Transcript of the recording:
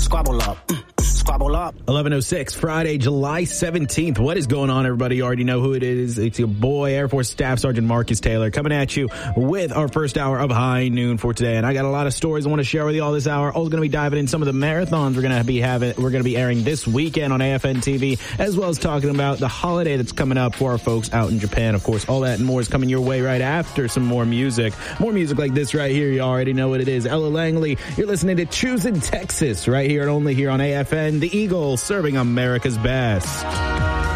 Squabble up. Squabble up. 11:06, Friday, July 17th. What is going on, everybody? You already know who it is. It's your boy, Air Force Staff Sergeant Marcus Taylor, coming at you with our first hour of High Noon for today. And I got a lot of stories I want to share with you all this hour. Also going to be diving in some of the marathons we're going to be airing this weekend on AFN TV, as well as talking about the holiday that's coming up for our folks out in Japan. Of course, all that and more is coming your way right after some more music. More music like this right here. You already know what it is. Ella Langley, you're listening to Choosing Texas right here and only here on AFN. The Eagle, serving America's best.